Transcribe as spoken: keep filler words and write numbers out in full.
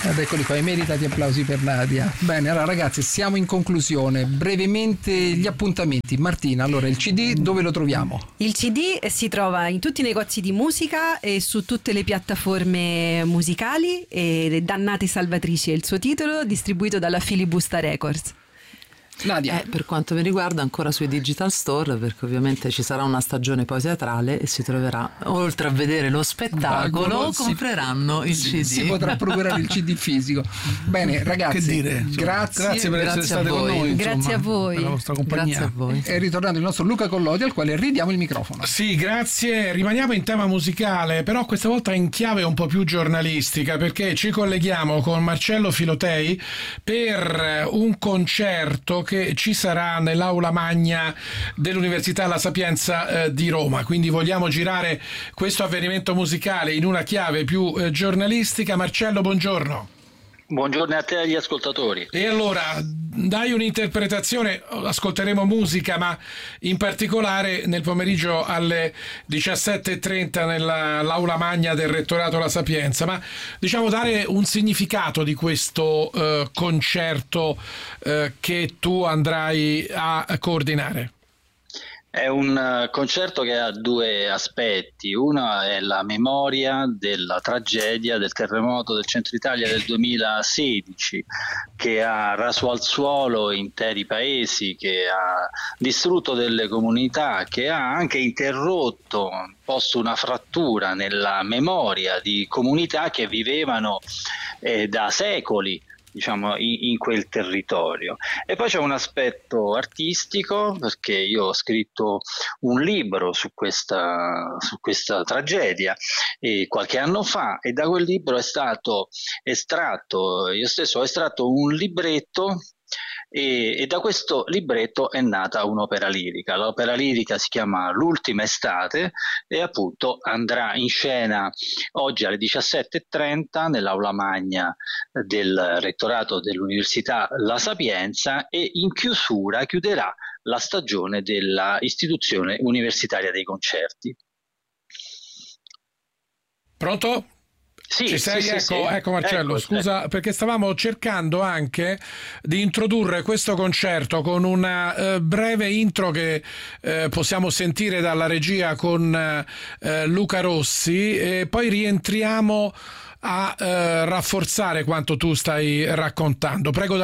Ed eccoli qua, i meritati applausi per Nadia. Bene, allora ragazzi, siamo in conclusione. Brevemente gli appuntamenti. Martina, allora il C D dove lo troviamo? Il C D si trova in tutti i negozi di musica e su tutte le piattaforme musicali, e Le Dannate Salvatrici è il suo titolo, distribuito dalla Filibusta Records. Nadia. Eh, per quanto mi riguarda ancora sui digital store, perché ovviamente ci sarà una stagione poi teatrale e si troverà, oltre a vedere lo spettacolo, Valgono, compreranno si, il C D. Si potrà procurare il C D fisico. Bene ragazzi, che dire, insomma, grazie, grazie per grazie essere state voi. con noi, insomma, Grazie a voi, per la vostra compagnia. Grazie a voi. È ritornato il nostro Luca Collodi, al quale ridiamo il microfono. Sì, grazie. Rimaniamo in tema musicale, però questa volta in chiave un po' più giornalistica, perché ci colleghiamo con Marcello Filotei per un concerto che ci sarà nell'aula magna dell'Università La Sapienza eh, di Roma. Quindi vogliamo girare questo avvenimento musicale in una chiave più eh, giornalistica. Marcello, buongiorno. Buongiorno a te e agli ascoltatori. E allora, dai un'interpretazione, ascolteremo musica, ma in particolare nel pomeriggio alle diciassette e trenta nell'aula magna del Rettorato La Sapienza, ma diciamo dare un significato di questo eh, concerto eh, che tu andrai a coordinare. È un concerto che ha due aspetti. Uno è la memoria della tragedia del terremoto del centro Italia del duemilasedici, che ha raso al suolo interi paesi, che ha distrutto delle comunità, che ha anche interrotto, posto una frattura nella memoria di comunità che vivevano eh, da secoli, diciamo, in, in quel territorio. E poi c'è un aspetto artistico, perché io ho scritto un libro su questa, su questa tragedia eh, qualche anno fa, e da quel libro è stato estratto, io stesso ho estratto un libretto, e, e da questo libretto è nata un'opera lirica. L'opera lirica si chiama L'ultima estate e appunto andrà in scena oggi alle diciassette e trenta nell'aula magna del Rettorato dell'Università La Sapienza, e in chiusura chiuderà la stagione della istituzione universitaria dei concerti. Pronto? Sì, Ci sei? sì, ecco, sì, sì. ecco Marcello, ecco, scusa, sì. perché stavamo cercando anche di introdurre questo concerto con una eh, breve intro che eh, possiamo sentire dalla regia con eh, Luca Rossi, e poi rientriamo a eh, rafforzare quanto tu stai raccontando. Prego.